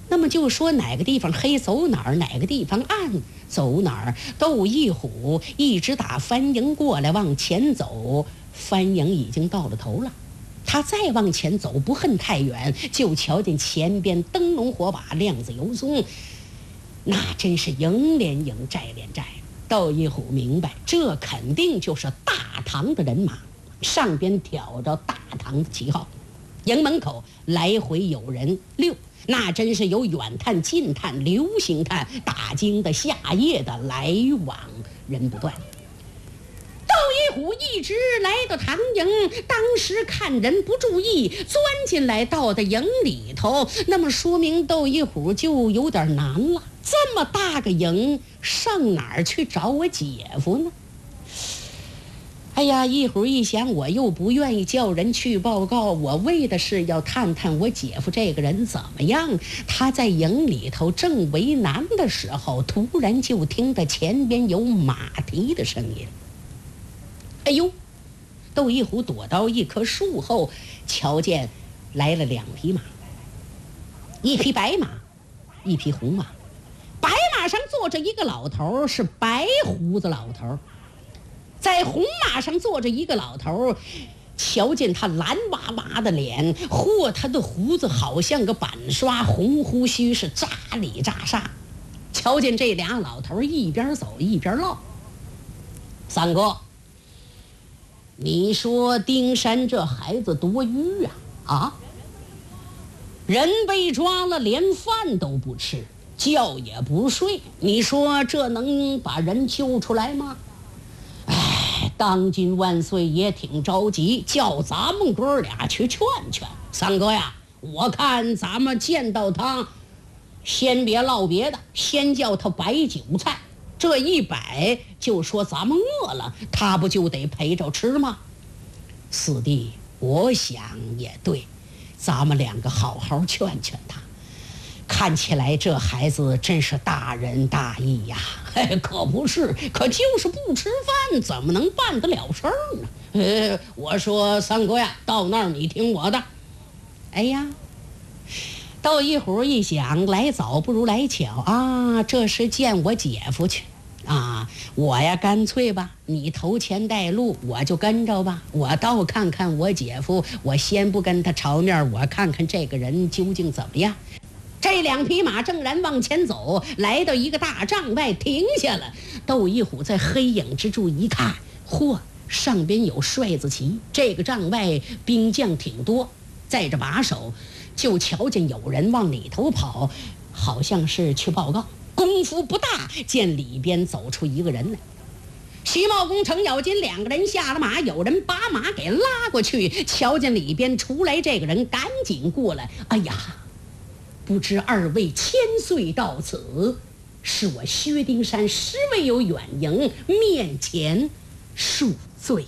那么就说哪个地方黑走哪儿，哪个地方暗走哪儿。窦一虎一直打番营过来往前走，番营已经到了头了。他再往前走不恨太远，就瞧见前边灯笼火把，亮子游松，那真是营连营，寨连寨。窦一虎明白，这肯定就是大唐的人马，上边挑着大唐的旗号。营门口来回有人溜，那真是有远探近探流星探，打更的下夜的，来往人不断。窦一虎一直来到唐营，当时看人不注意，钻进来到的营里头，那么说明窦一虎就有点难了。这么大个营，上哪儿去找我姐夫呢？哎呀，一会儿一想，我又不愿意叫人去报告，我为的是要探探我姐夫这个人怎么样。他在营里头正为难的时候，突然就听到前边有马蹄的声音。哎呦，窦一虎躲到一棵树后，瞧见来了2匹马，一匹白马，一匹红马。白马上坐着一个老头，是白胡子老头。在红马上坐着一个老头，瞧见他蓝哇哇的脸，嚯，他的胡子好像个板刷，红胡须是扎里扎煞。瞧见这俩老头一边走一边唠：“三哥，你说丁山这孩子多愚啊！人被抓了，连饭都不吃，觉也不睡，你说这能把人救出来吗？当今万岁也挺着急，叫咱们哥俩去劝劝。三哥呀，我看咱们见到他，先别唠别的，先叫他摆酒菜，这一摆就说咱们饿了，他不就得陪着吃吗？四弟，我想也对，咱们2个好好劝劝他。看起来这孩子真是大仁大义呀，可不是，可就是不吃饭，怎么能办得了事儿呢？我说三哥呀，到那儿你听我的。哎呀，窦一虎一想，来早不如来巧啊，这是见我姐夫去啊，我呀干脆吧，你头前带路，我就跟着吧，我倒看看我姐夫，我先不跟他朝面，我看看这个人究竟怎么样。这2匹马正然往前走，来到一个大帐外停下了。窦一虎在黑影之处一看，嚯，上边有帅字旗，这个帐外兵将挺多，载着把手，就瞧见有人往里头跑，好像是去报告。功夫不大，见里边走出一个人来。徐茂公、程咬金2个人下了马，有人把马给拉过去，瞧见里边出来这个人，赶紧过来。哎呀，不知2位千岁到此，是我薛丁山实为有远迎，面前恕罪。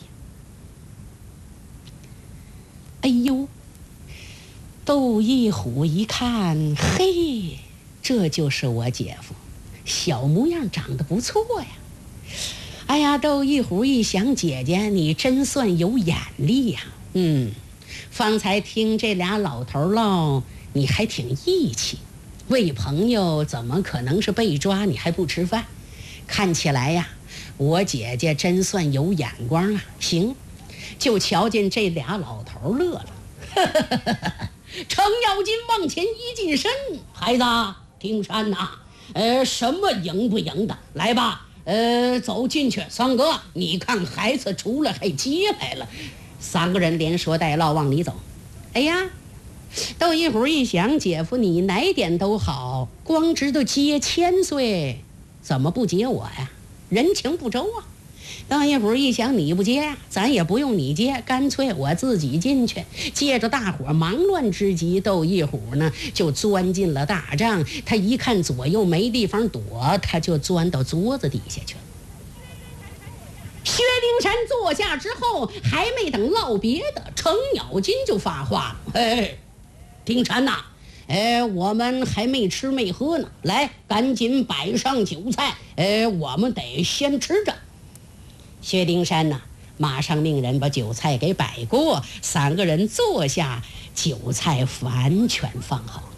哎呦，窦一虎一看，嘿，这就是我姐夫，小模样长得不错呀。哎呀，窦一虎一想，姐姐你真算有眼力呀。方才听这俩老头唠，你还挺义气，为朋友怎么可能是被抓你还不吃饭？看起来呀，我姐姐真算有眼光啊。行，就瞧见这俩老头乐了，程咬金往前一近身，孩子丁山呐，什么赢不赢的，来吧，走进去。三哥，你看孩子出来还接来了。3个人连说带唠往里走。哎呀，窦一虎一想，姐夫你哪点都好，光知道接千岁，怎么不接我呀？人情不周啊。窦一虎一想，你不接，咱也不用你接，干脆我自己进去。借着大伙忙乱之机，窦一虎呢就钻进了大帐。他一看左右没地方躲，他就钻到桌子底下去了。薛丁山坐下之后，还没等唠别的，程咬金就发话了：丁山呐，我们还没吃没喝呢，来，赶紧摆上酒菜，我们得先吃着。薛丁山呐，马上命人把酒菜给摆过，3个人坐下，酒菜完全放好。